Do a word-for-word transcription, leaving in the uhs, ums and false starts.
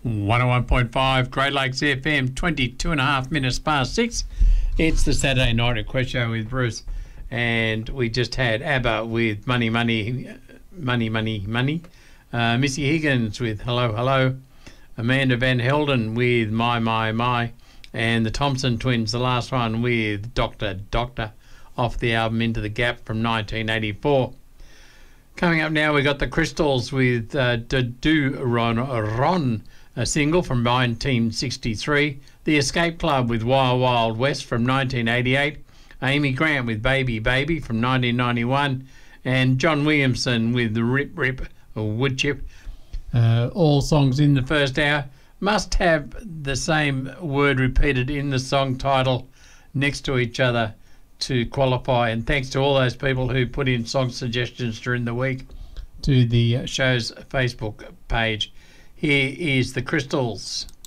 one oh one point five Great Lakes F M, twenty-two and a half minutes past six. It's the Saturday Night Request Show with Bruce, and we just had ABBA with Money, Money, Money, Money, Money. Uh, Missy Higgins with Hello, Hello. Amanda Van Helden with My, My, My. And the Thompson Twins, the last one, with Doctor, Doctor, off the album Into the Gap from nineteen eighty-four. Coming up now, we got the Crystals with uh, Do Ron Ron, a single from nineteen sixty-three. The Escape Club with Wild Wild West from nineteen eighty-eight. Amy Grant with Baby Baby from nineteen ninety-one. And John Williamson with the Rip Rip or Wood Chip. Uh, all songs in the first hour must have the same word repeated in the song title next to each other to qualify. And thanks to all those people who put in song suggestions during the week to the show's Facebook page. Here is the Crystals.